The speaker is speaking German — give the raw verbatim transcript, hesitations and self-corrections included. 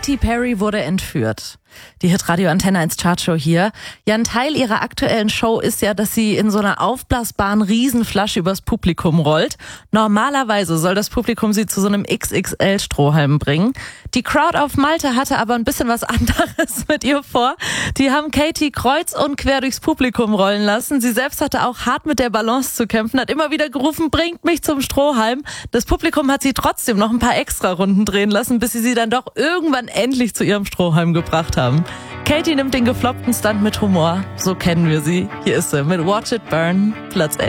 Katy Perry wurde entführt. Die Hitradio Antenne eins Chartshow hier. Ja, ein Teil ihrer aktuellen Show ist ja, dass sie in so einer aufblasbaren Riesenflasche übers Publikum rollt. Normalerweise soll das Publikum sie zu so einem X X L-Strohhalm bringen. Die Crowd auf Malta hatte aber ein bisschen was anderes mit ihr vor. Die haben Katy kreuz und quer durchs Publikum rollen lassen. Sie selbst hatte auch hart mit der Balance zu kämpfen, hat immer wieder gerufen, bringt mich zum Strohhalm. Das Publikum hat sie trotzdem noch ein paar extra Runden drehen lassen, bis sie sie dann doch irgendwann endlich zu ihrem Strohhalm gebracht haben. Katy nimmt den gefloppten Stunt mit Humor. So kennen wir sie. Hier ist sie mit Watch It Burn, Platz elf.